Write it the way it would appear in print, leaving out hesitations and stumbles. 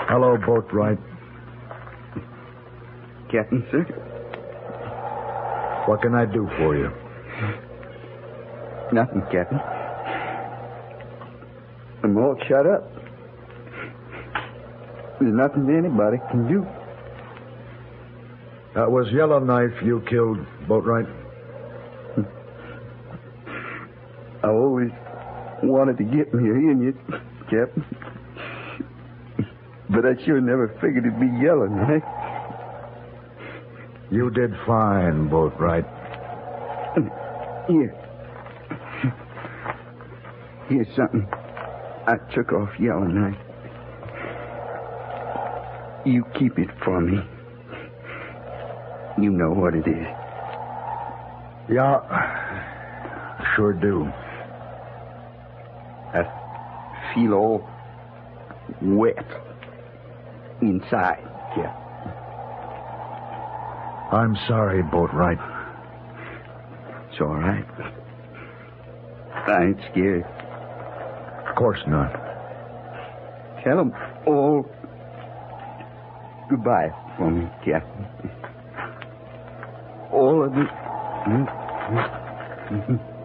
Hello, Boatwright. Captain, sir? What can I do for you? Nothing, Captain. I'm all shut up. There's nothing anybody can do. That was Yellowknife you killed, Boatwright. I always wanted to get me in you, Captain. But I sure never figured it'd be Yellowknife. You did fine, Boatwright. Here. Here's something I took off Yellowknife. You keep it for me. You know what it is. Yeah, sure do. I feel all wet inside, Captain. I'm sorry, Boatwright. It's all right. I ain't scared. Of course not. Tell them all goodbye for me, Captain. All of it.